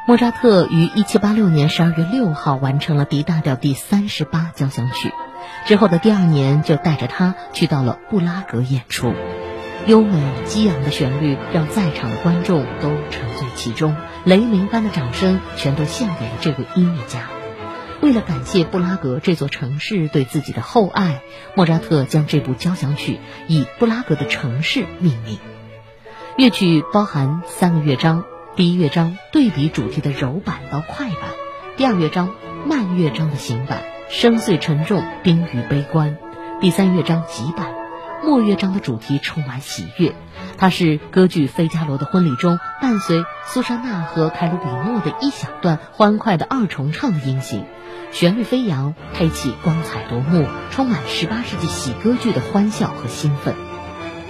莫扎特于1786年12月6号完成了 D 大调第38交响曲，之后的第2年就带着它去到了布拉格演出。优美激昂的旋律让在场的观众都沉醉其中，雷鸣般的掌声全都献给了这位音乐家。为了感谢布拉格这座城市对自己的厚爱，莫扎特将这部交响曲以布拉格的城市命名。乐曲包含3个乐章，第一乐章对比主题的柔板到快板，第二乐章慢乐章的行板，深邃沉重，冰与悲观，第三乐章急板，末乐章的主题充满喜悦。它是歌剧《费加罗的婚礼》中伴随苏珊娜和凯鲁比诺的一小段欢快的2重唱的音型，旋律飞扬，配器光彩夺目，充满18世纪喜歌剧的欢笑和兴奋。